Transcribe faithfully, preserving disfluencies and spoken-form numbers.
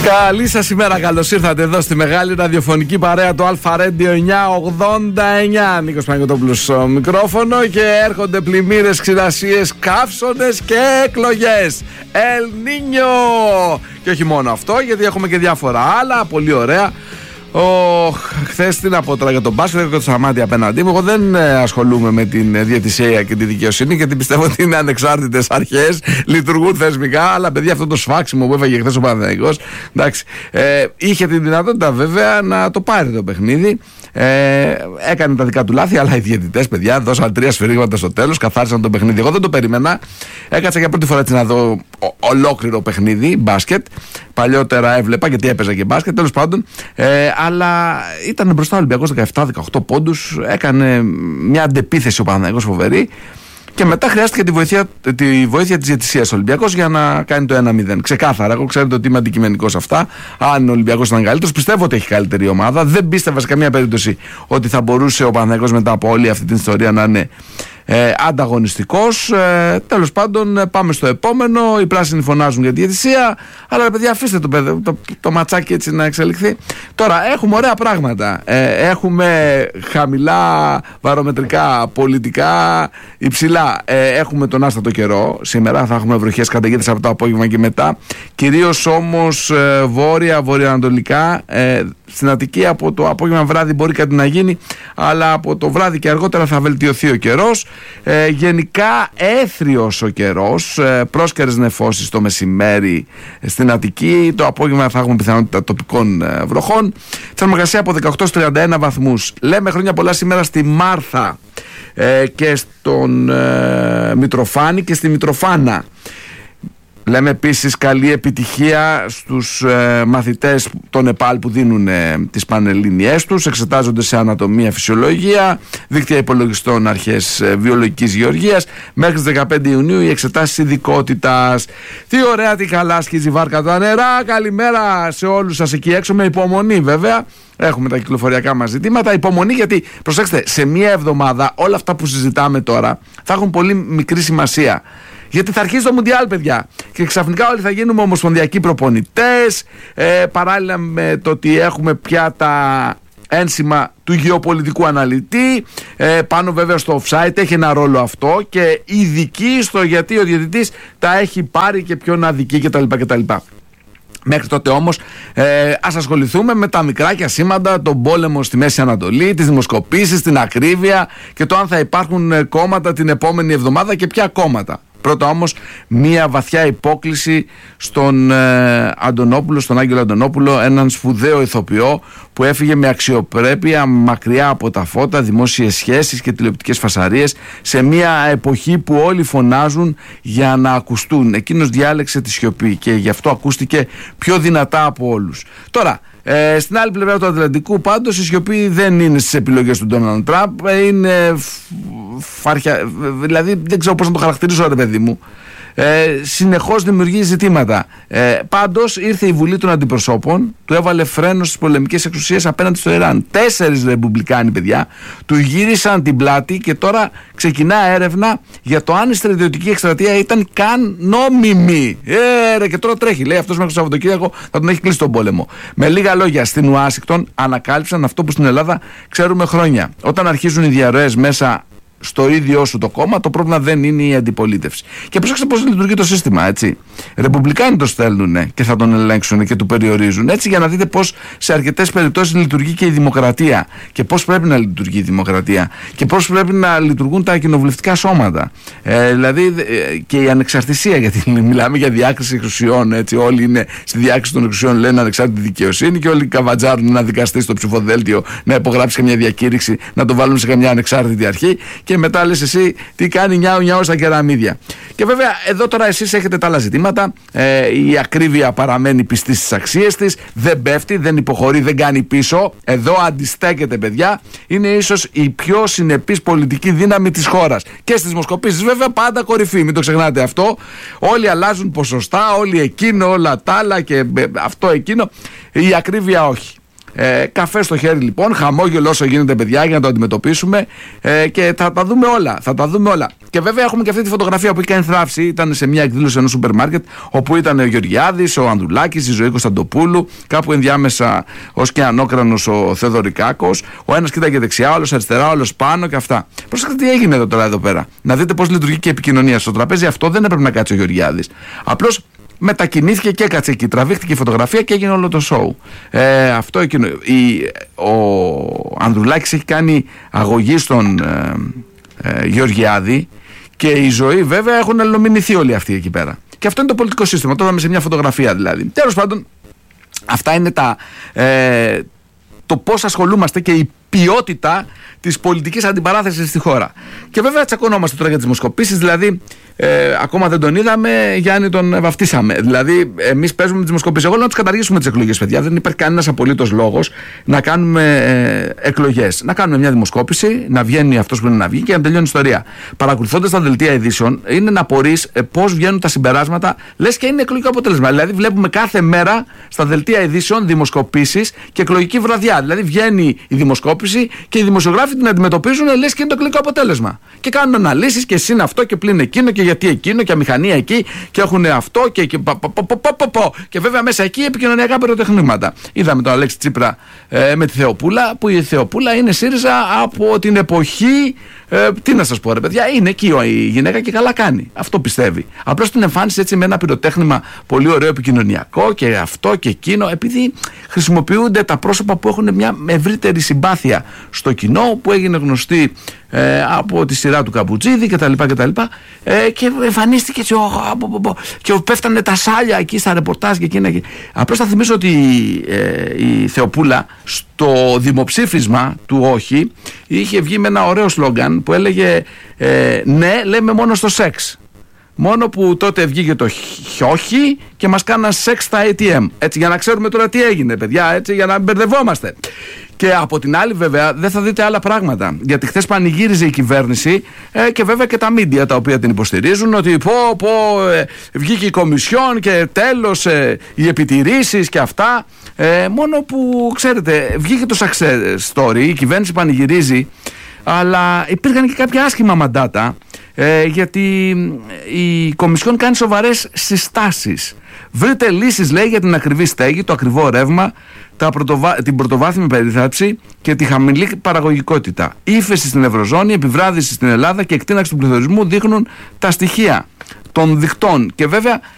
Καλή σας ημέρα, καλώς ήρθατε εδώ στη μεγάλη ραδιοφωνική παρέα του Αλφα Radio εννιακόσια ογδόντα εννιά. Νίκος Παναγιωτόπουλος στο μικρόφωνο και έρχονται πλημμύρες, ξηρασίες, καύσονες και εκλογές. Ελ Νίνιο! Και όχι μόνο αυτό, γιατί έχουμε και διάφορα άλλα πολύ ωραία. Oh, χθες τι να πω τώρα για τον μπάσκετ και το Σαμάτι απέναντί μου. Εγώ δεν ε, ασχολούμαι με την διαιτησία και τη δικαιοσύνη, γιατί πιστεύω ότι είναι ανεξάρτητες αρχές, λειτουργούν θεσμικά. Αλλά παιδιά, αυτό το σφάξιμο που έφαγε χθες ο Παναθηναϊκός, εντάξει, ε, είχε τη δυνατότητα βέβαια να το πάρει το παιχνίδι. Ε, έκανε τα δικά του λάθη, αλλά οι διαιτητές, παιδιά, δώσαν τρία σφυρίγματα στο τέλος, καθάρισαν το παιχνίδι. Εγώ δεν το περίμενα. Έκατσα για πρώτη φορά έτσι να δω ολόκληρο παιχνίδι μπάσκετ. Παλιότερα έβλεπα γιατί έπαιζα και μπάσκετ, τέλος πάντων. Ε, αλλά ήταν μπροστά ο Ολυμπιακός δεκαεπτά δεκαοκτώ πόντους. Έκανε μια αντεπίθεση ο Παναθηναϊκός φοβερή. Και μετά χρειάστηκε τη βοήθεια, τη βοήθεια της διαιτησίας ο Ολυμπιακός για να κάνει το ένα μηδέν. Ξεκάθαρα. Εγώ ξέρετε ότι είμαι αντικειμενικός σε αυτά. Αν ο Ολυμπιακός ήταν καλύτερος, πιστεύω ότι έχει καλύτερη ομάδα. Δεν πίστευα σε καμία περίπτωση ότι θα μπορούσε ο Παναθηναϊκός μετά από όλη αυτή την ιστορία να είναι ε, ανταγωνιστικός. Ε, τέλος πάντων, πάμε στο επόμενο. Οι πράσινοι φωνάζουν για τη διαιτησία. Αλλά παιδιά, αφήστε το, το, το, το ματσάκι έτσι να εξελιχθεί. Τώρα, έχουμε ωραία πράγματα. Ε, έχουμε χαμηλά βαρομετρικά, πολιτικά υψηλά. Ε, έχουμε τον άστατο καιρό. Σήμερα θα έχουμε βροχές καταιγίδες από το απόγευμα και μετά. Κυρίως όμως ε, βόρεια, βορειοανατολικά. Ε, στην Αττική από το απόγευμα βράδυ μπορεί κάτι να γίνει, αλλά από το βράδυ και αργότερα θα βελτιωθεί ο καιρός. Ε, γενικά έθριος ο καιρός, ε, πρόσκαιρες νεφώσεις το μεσημέρι στην Αττική. Το απόγευμα θα έχουμε πιθανότητα τοπικών ε, βροχών. Θερμοκρασία από δεκαοκτώ στους τριάντα ένα βαθμούς. Λέμε χρόνια πολλά σήμερα στη Μάρθα ε, και στον ε, Μητροφάνη και στη Μητροφάνα. Λέμε επίσης καλή επιτυχία στους ε, μαθητές των ΕΠΑΛ που δίνουν ε, τις πανελλήνιές τους. Εξετάζονται σε ανατομία, φυσιολογία, δίκτυα υπολογιστών, αρχές ε, βιολογικής γεωργίας. Μέχρι τις δεκαπέντε Ιουνίου οι εξετάσεις ειδικότητας. Τι ωραία, τι καλά σκίζει βάρκα τα νερά. Καλημέρα σε όλους σας εκεί έξω, με υπομονή βέβαια. Έχουμε τα κυκλοφοριακά μας ζητήματα. Υπομονή, γιατί προσέξτε, σε μία εβδομάδα όλα αυτά που συζητάμε τώρα θα έχουν πολύ μικρή σημασία. Γιατί θα αρχίσει το Μουντιάλ, παιδιά. Και ξαφνικά όλοι θα γίνουμε ομοσπονδιακοί προπονητές. Ε, παράλληλα με το ότι έχουμε πια τα ένσημα του γεωπολιτικού αναλυτή. Ε, πάνω βέβαια στο offside έχει ένα ρόλο αυτό. Και ειδική στο γιατί ο διαιτητής τα έχει πάρει και ποιον αδικεί κτλ. κτλ. Μέχρι τότε όμως ε, ας ασχοληθούμε με τα μικρά και ασήμαντα, τον πόλεμο στη Μέση Ανατολή, τις δημοσκοπήσεις, την ακρίβεια και το αν θα υπάρχουν κόμματα την επόμενη εβδομάδα και ποια κόμματα. Πρώτα όμως μία βαθιά υπόκλιση στον ε, Αντωνόπουλο, στον Άγγελο Αντωνόπουλο, έναν σπουδαίο ηθοποιό που έφυγε με αξιοπρέπεια μακριά από τα φώτα, δημόσιες σχέσεις και τηλεοπτικές φασαρίες, σε μία εποχή που όλοι φωνάζουν για να ακουστούν. Εκείνος διάλεξε τη σιωπή και γι' αυτό ακούστηκε πιο δυνατά από όλους. Τώρα, Ε, στην άλλη πλευρά του Ατλαντικού πάντως η σιωπή δεν είναι στις επιλογές του Ντόναλντ Τραμπ, είναι φαρχια, δηλαδή δεν ξέρω πώς να το χαρακτηρίσω, ρε παιδί μου. Ε, συνεχώς δημιουργεί ζητήματα. Ε, πάντως ήρθε η Βουλή των Αντιπροσώπων, του έβαλε φρένο στις πολεμικές εξουσίες απέναντι στο Ιράν. Τέσσερις ρεπουμπλικάνοι, παιδιά, του γύρισαν την πλάτη και τώρα ξεκινά έρευνα για το αν η στρατιωτική εκστρατεία ήταν καν νόμιμη. Ε, ρε, και τώρα τρέχει. Λέει αυτός μέχρι το Σαββατοκύριακο θα τον έχει κλείσει τον πόλεμο. Με λίγα λόγια, στην Ουάσιγκτον ανακάλυψαν αυτό που στην Ελλάδα ξέρουμε χρόνια. Όταν αρχίζουν οι διαρροές μέσα στο ίδιο σου το κόμμα, το πρόβλημα δεν είναι η αντιπολίτευση. Και προσέξτε πώς λειτουργεί το σύστημα, έτσι. Ρεπουμπλικάνοι το στέλνουν και θα τον ελέγξουν και του περιορίζουν. Έτσι, για να δείτε πώς σε αρκετές περιπτώσεις λειτουργεί και η δημοκρατία. Και πώς πρέπει να λειτουργεί η δημοκρατία. Και πώς πρέπει να λειτουργούν τα κοινοβουλευτικά σώματα. Ε, δηλαδή ε, και η ανεξαρτησία, γιατί μιλάμε για διάκριση εξουσιών. Έτσι. Όλοι είναι στη διάκριση των εξουσιών, λένε ανεξάρτητη δικαιοσύνη, και όλοι καβατζάρουν ένα δικαστή στο ψηφοδέλτιο να υπογράψει καμιά διακήρυξη, να το βάλουν σε καμιά ανεξάρτητη αρχή. Και μετά λες εσύ τι κάνει νιάου νιάου στα κεραμίδια. Και βέβαια εδώ τώρα εσείς έχετε τα άλλα ζητήματα. Ε, η ακρίβεια παραμένει πιστή στις αξίες της, δεν πέφτει, δεν υποχωρεί, δεν κάνει πίσω. Εδώ αντιστέκεται, παιδιά. Είναι ίσως η πιο συνεπής πολιτική δύναμη της χώρας. Και στις δημοσκοπήσεις βέβαια πάντα κορυφή, μην το ξεχνάτε αυτό. Όλοι αλλάζουν ποσοστά, όλοι εκείνο, όλα τα άλλα και αυτό εκείνο. Η ακρίβεια όχι. Ε, καφέ στο χέρι λοιπόν, χαμόγελο όσο γίνεται, παιδιά, για να το αντιμετωπίσουμε ε, και θα τα δούμε όλα. Θα τα δούμε όλα. Και βέβαια έχουμε και αυτή τη φωτογραφία που είχε κάνει θράψη. Ήταν σε μια εκδήλωση ενός σούπερ μάρκετ, όπου ήταν ο Γεωργιάδης, ο Ανδρουλάκης, η Ζωή Κωνσταντοπούλου, κάπου ενδιάμεσα ως και ανώκρανος ο Θεοδωρικάκος. Ο ένας κοίταγε δεξιά, ο άλλος αριστερά, ο άλλος πάνω και αυτά. Προσέξτε τι έγινε εδώ τώρα εδώ πέρα. Να δείτε πώς λειτουργεί και η επικοινωνία. Στο τραπέζι αυτό δεν έπρεπε να κάτσει ο Γεωργιάδης. Απλώς μετακινήθηκε και έκατσε εκεί. Τραβήχτηκε η φωτογραφία και έγινε όλο το σοου. Ε, αυτό εκείνο. Η, ο Ανδρουλάκης έχει κάνει αγωγή στον ε, ε, Γεωργιάδη και η Ζωή βέβαια έχουν αλληλομηνηθεί όλοι αυτοί εκεί πέρα. Και αυτό είναι το πολιτικό σύστημα. Το είδαμε σε μια φωτογραφία δηλαδή. Τέλος πάντων, αυτά είναι τα, ε, το πώς ασχολούμαστε και η ποιότητα της πολιτικής αντιπαράθεσης στη χώρα. Και βέβαια τσακωνόμαστε τώρα για τις δημοσκοπήσεις, δηλαδή ε, ακόμα δεν τον είδαμε, Γιάννη τον βαφτίσαμε. Δηλαδή, εμείς παίζουμε τις δημοσκοπήσεις. Εγώ λέω να τις καταργήσουμε τις εκλογές, παιδιά. Δεν υπάρχει κανένας απολύτως λόγος να κάνουμε ε, εκλογές. Να κάνουμε μια δημοσκόπηση, να βγαίνει αυτός που είναι να βγει και να τελειώνει η ιστορία. Παρακολουθώντας τα δελτία ειδήσεων, είναι να απορείς ε, πώς βγαίνουν τα συμπεράσματα, λες και είναι εκλογικό αποτέλεσμα. Δηλαδή, βλέπουμε κάθε μέρα στα δελτία ειδήσεων δημοσκοπήσεις και εκλογική βραδιά. Δηλαδή, βγαίνει η δημοσκόπηση και οι δημοσιογράφοι την αντιμετωπίζουν, λες και είναι το εκλογικό αποτέλεσμα. Και κάνουν αναλύσεις και συν αυτό και πλην εκείνο και γιατί εκείνο και αμηχανία εκεί και έχουν αυτό και, και, πο, πο, πο, πο, πο. Και βέβαια μέσα εκεί επικοινωνιακά πυροτεχνήματα. Είδαμε τον Αλέξη Τσίπρα ε, με τη Θεοπούλα, που η Θεοπούλα είναι ΣΥΡΙΖΑ από την εποχή. Ε, τι να σας πω, ρε παιδιά, είναι εκεί η γυναίκα και καλά κάνει. Αυτό πιστεύει. Απλώς την εμφάνισε έτσι με ένα πυροτέχνημα πολύ ωραίο επικοινωνιακό και αυτό και εκείνο, επειδή χρησιμοποιούνται τα πρόσωπα που έχουν μια ευρύτερη συμπάθεια στο κοινό, που έγινε γνωστή ε, από τη σειρά του Καμπουτζίδη κτλ. κτλ. Ε, και εμφανίστηκε έτσι, ο, και πέφτανε τα σάλια εκεί στα ρεπορτάζ και εκείνα. Απλώς θα θυμίσω ότι ε, η Θεοπούλα στο δημοψήφισμα του όχι είχε βγει με ένα ωραίο σλόγγαν που έλεγε ε, ναι, λέμε μόνο στο σεξ. Μόνο που τότε βγήκε το όχι και μας κάναν σεξ στα έι τι εμ. Έτσι, για να ξέρουμε τώρα τι έγινε, παιδιά, έτσι, για να μπερδευόμαστε. Και από την άλλη, βέβαια, δεν θα δείτε άλλα πράγματα. Γιατί χθες πανηγύριζε η κυβέρνηση ε, και βέβαια και τα μίντια τα οποία την υποστηρίζουν, ότι πω, πω, ε, βγήκε η Κομισιόν και τέλος ε, οι επιτηρήσεις και αυτά. Ε, μόνο που, ξέρετε, βγήκε το success story, η κυβέρνηση πανηγυρίζει, αλλά υπήρχαν και κάποια άσχημα μαντάτα. Ε, γιατί η Κομισιόν κάνει σοβαρές συστάσεις. Βρείτε λύσεις, λέει, για την ακριβή στέγη, το ακριβό ρεύμα, τα πρωτοβα... την πρωτοβάθμια περίθαλψη και τη χαμηλή παραγωγικότητα. Ύφεση στην Ευρωζώνη, επιβράδυση στην Ελλάδα και εκτείναξη του πληθωρισμού δείχνουν τα στοιχεία των δικτών. Και βέβαια